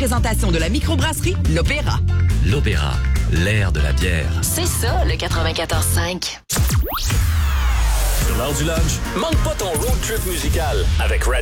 présentation de la microbrasserie L'Opéra. L'Opéra, l'air de la bière. C'est ça, le 94.5. Sur l'heure du lunch, manque pas ton road trip musical avec Red